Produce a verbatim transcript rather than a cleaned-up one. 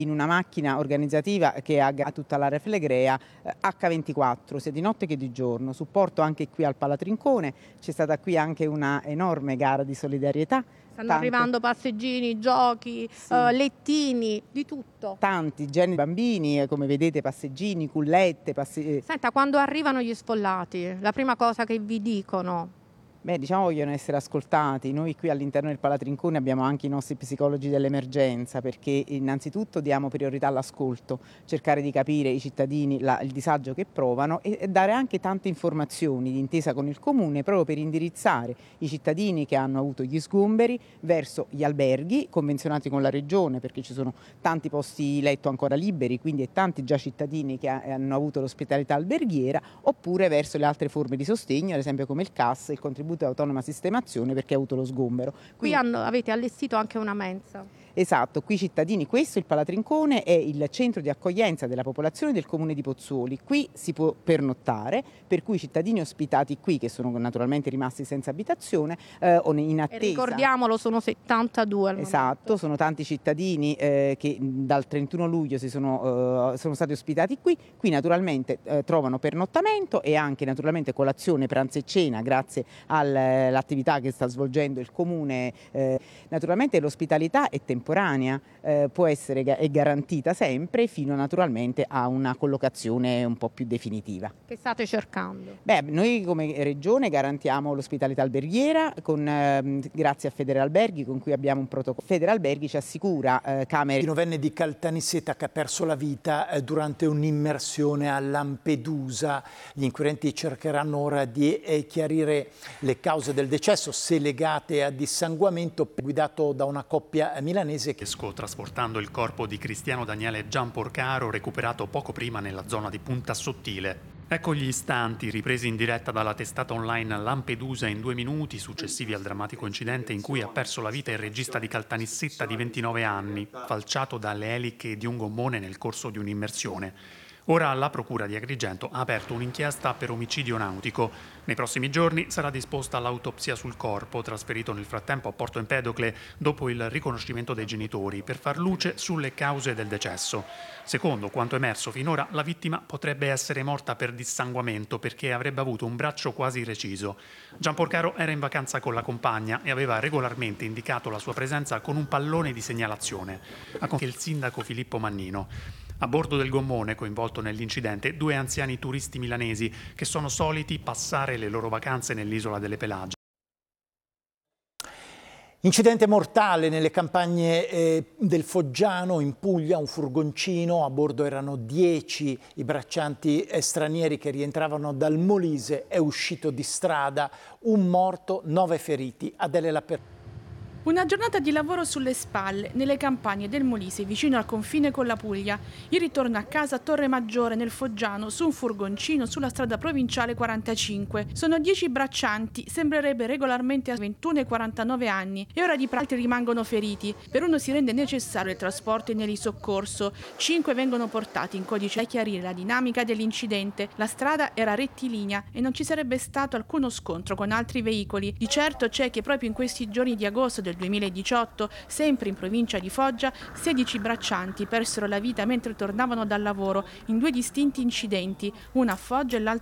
in una macchina organizzativa che ha tutta l'area Flegrea eh, acca ventiquattro, sia di notte che di giorno. Supporto anche qui al Palatrincone, c'è stata qui anche una enorme gara di solidarietà. Stanno Tante... arrivando passeggini, giochi, sì. uh, lettini, di tutto. Tanti generi di bambini, come vedete passeggini, cullette. Passe... Senta, quando arrivano gli sfollati, la prima cosa che vi dicono? Beh, diciamo vogliono essere ascoltati. Noi qui all'interno del Palatrincone abbiamo anche i nostri psicologi dell'emergenza, perché innanzitutto diamo priorità all'ascolto, cercare di capire i cittadini la, il disagio che provano e, e dare anche tante informazioni d'intesa con il Comune proprio per indirizzare i cittadini che hanno avuto gli sgomberi verso gli alberghi convenzionati con la Regione, perché ci sono tanti posti letto ancora liberi, quindi e tanti già cittadini che ha, hanno avuto l'ospitalità alberghiera, oppure verso le altre forme di sostegno, ad esempio come il C A S, il contributo autonoma sistemazione, perché ha avuto lo sgombero. Qui Quindi, hanno, avete allestito anche una mensa. Esatto, qui i cittadini, questo il Palatrincone è il centro di accoglienza della popolazione del comune di Pozzuoli, qui si può pernottare, per cui i cittadini ospitati qui, che sono naturalmente rimasti senza abitazione eh, o in attesa. E ricordiamolo, sono settantadue al Esatto, momento. Sono tanti cittadini eh, che dal trentuno luglio si sono, eh, sono stati ospitati qui, qui naturalmente eh, trovano pernottamento e anche naturalmente colazione, pranzo e cena grazie all'attività che sta svolgendo il comune. Eh, naturalmente l'ospitalità è temporanea. temporanea, eh, può essere è garantita sempre fino naturalmente a una collocazione un po' più definitiva. Che state cercando? Beh, noi come Regione garantiamo l'ospitalità alberghiera con, eh, grazie a Federalberghi con cui abbiamo un protocollo. Federalberghi ci assicura eh, camere. Il novenne di Caltanissetta che ha perso la vita eh, durante un'immersione a Lampedusa. Gli inquirenti cercheranno ora di eh, chiarire le cause del decesso, se legate a dissanguamento, guidato da una coppia milanese. Trasportando il corpo di Cristiano Daniele Gianporcaro, recuperato poco prima nella zona di Punta Sottile. Ecco gli istanti ripresi in diretta dalla testata online Lampedusa in due minuti successivi al drammatico incidente in cui ha perso la vita il regista di Caltanissetta di ventinove anni, falciato dalle eliche di un gommone nel corso di un'immersione. Ora la Procura di Agrigento ha aperto un'inchiesta per omicidio nautico. Nei prossimi giorni sarà disposta l'autopsia sul corpo, trasferito nel frattempo a Porto Empedocle dopo il riconoscimento dei genitori, per far luce sulle cause del decesso. Secondo quanto emerso finora, la vittima potrebbe essere morta per dissanguamento perché avrebbe avuto un braccio quasi reciso. Gianporcaro era in vacanza con la compagna e aveva regolarmente indicato la sua presenza con un pallone di segnalazione, ha confermato il sindaco Filippo Mannino. A bordo del gommone coinvolto nell'incidente due anziani turisti milanesi che sono soliti passare le loro vacanze nell'isola delle Pelagie. Incidente mortale nelle campagne eh, del Foggiano, in Puglia, un furgoncino, a bordo erano dieci i braccianti eh, stranieri che rientravano dal Molise, è uscito di strada, un morto, nove feriti. Adele Laper- Una giornata di lavoro sulle spalle, nelle campagne del Molise, vicino al confine con la Puglia. Il ritorno a casa a Torre Maggiore, nel Foggiano, su un furgoncino sulla strada provinciale quarantacinque. Sono dieci braccianti, sembrerebbe regolarmente a ventuno e quarantanove anni, e ora di altri rimangono feriti. Per uno si rende necessario il trasporto in elisoccorso. Cinque vengono portati in codice a chiarire la dinamica dell'incidente. La strada era rettilinea e non ci sarebbe stato alcuno scontro con altri veicoli. Di certo c'è che proprio in questi giorni di agosto del duemiladiciotto, sempre in provincia di Foggia, sedici braccianti persero la vita mentre tornavano dal lavoro in due distinti incidenti, una a Foggia e l'altra